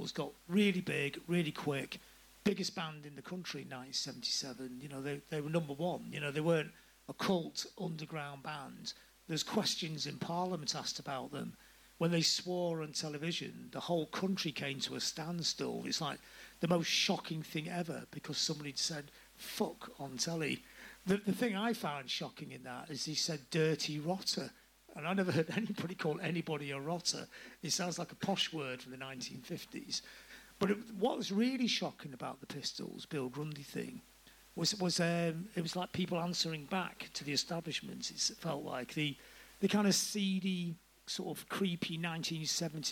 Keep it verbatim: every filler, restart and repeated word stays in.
Pistols got really big, really quick, biggest band in the country in nineteen seventy-seven. You know, they they were number one. You know, they weren't a cult underground band. There's questions in Parliament asked about them. When they swore on television, the whole country came to a standstill. It's like the most shocking thing ever because somebody said fuck on telly. The, the thing I found shocking in that is he said dirty rotter. And I never heard anybody call anybody a rotter. It sounds like a posh word from the nineteen fifties. But it, what was really shocking about the Pistols, Bill Grundy thing, was was um, it was like people answering back to the establishment. It felt like the the kind of seedy, sort of creepy nineteen seventies